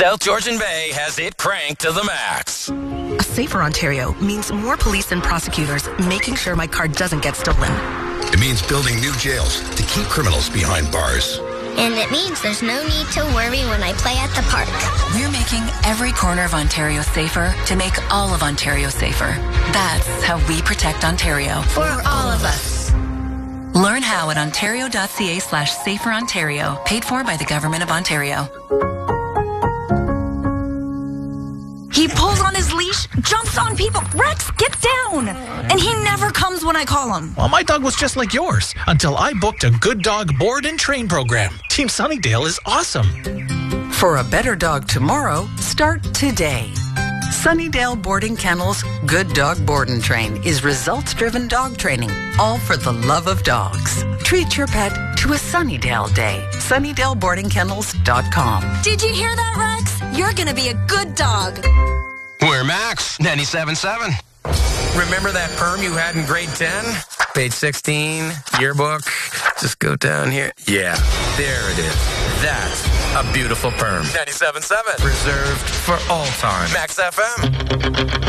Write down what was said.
South Georgian Bay has it cranked to the max. A safer Ontario means more police and prosecutors making sure my car doesn't get stolen. It means building new jails to keep criminals behind bars. And it means there's no need to worry when I play at the park. We're making every corner of Ontario safer to make all of Ontario safer. That's how we protect Ontario. For all of us. Learn how at ontario.ca/saferontario. Paid for by the Government of Ontario. He pulls on his leash, jumps on people. Rex, get down! And he never comes when I call him. Well, my dog was just like yours until I booked a Good Dog board and train program. Team Sunnydale is awesome. For a better dog tomorrow, start today. Sunnydale Boarding Kennels Good Dog Board and Train is results-driven dog training, all for the love of dogs. Treat your pet to a Sunnydale day. SunnydaleBoardingKennels.com. Did you hear that, Rex? You're gonna be a good dog. We're Max 97.7. Remember that perm you had in grade 10? Page 16, yearbook. Just go down here. Yeah, there it is. That's a beautiful perm. 97.7. Reserved for all time. Max FM.